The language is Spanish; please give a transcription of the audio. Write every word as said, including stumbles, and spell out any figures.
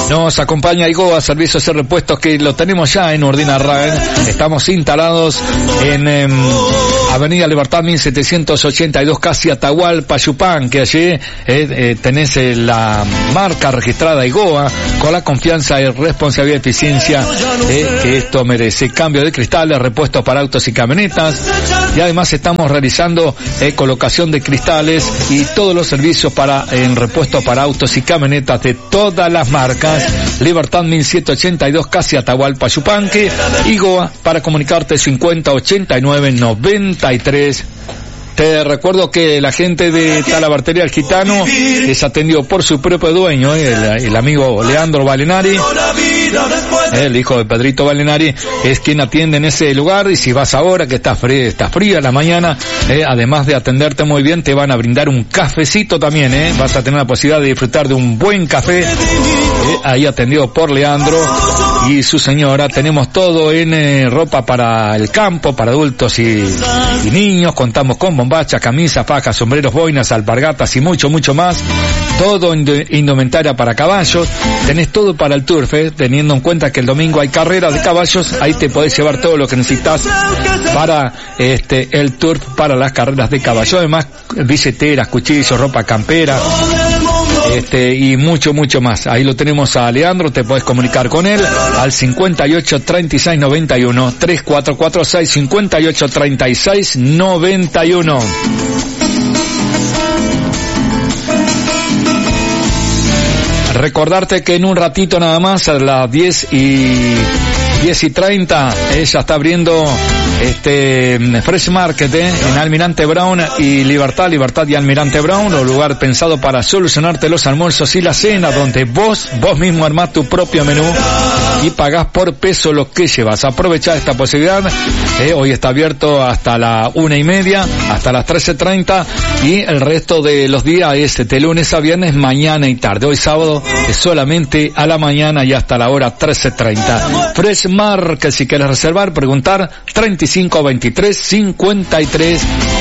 Nos acompaña Igoa Servicios y Repuestos, que lo tenemos ya en Urdinarraen. Estamos instalados en eh, Avenida Libertad mil setecientos ochenta y dos, casi Atahualpa, Yupanqui, que allí eh, eh, tenés eh, la marca registrada Igoa, con la confianza y responsabilidad y eficiencia eh, que esto merece. Cambio de cristales, repuestos para autos y camionetas, y además estamos realizando eh, colocación de cristales y todos los servicios para en repuesto para autos y camionetas de todas las marcas. Libertad mil setecientos ochenta y dos, casi Atahualpa, Yupanqui. Igoa, para comunicarte cincuenta ochenta y nueve noventa y tres. Te recuerdo que la gente de Talabartería El Gitano es atendido por su propio dueño, eh, el, el amigo Leandro Valenari, el hijo de Pedrito Valenari, es quien atiende en ese lugar. Y si vas ahora, que está fría, está fría la mañana, eh, además de atenderte muy bien, te van a brindar un cafecito también, eh. Vas a tener la posibilidad de disfrutar de un buen café, eh, ahí atendido por Leandro y su señora. Tenemos todo en eh, ropa para el campo, para adultos y, y niños. Contamos con bombachas, camisas, fajas, sombreros, boinas, alpargatas y mucho, mucho más. Todo indumentaria para caballos. Tenés todo para el turf, eh, teniendo en cuenta que el domingo hay carrera de caballos. Ahí te podés llevar todo lo que necesitas para este el turf, para las carreras de caballos. Además, billeteras, cuchillos, ropa campera, este y mucho, mucho más. Ahí lo tenemos a Leandro. Te podés comunicar con él al cincuenta y ocho treinta y seis noventa y uno, tres cuatro cuatro seis cincuenta y ocho treinta y seis noventa y uno. Recordarte que en un ratito nada más, a las diez y treinta, ella está abriendo este Fresh Market eh, en Almirante Brown y Libertad, Libertad y Almirante Brown, un lugar pensado para solucionarte los almuerzos y la cena, donde vos, vos mismo armás tu propio menú y pagás por peso lo que llevas. Aprovecha esta posibilidad, eh, hoy está abierto hasta la una y media, hasta las trece treinta, y el resto de los días es de lunes a viernes, mañana y tarde. Hoy sábado es solamente a la mañana y hasta la hora trece treinta. Fresh Market, si quieres reservar, preguntar treinta y cinco veintitrés cincuenta y tres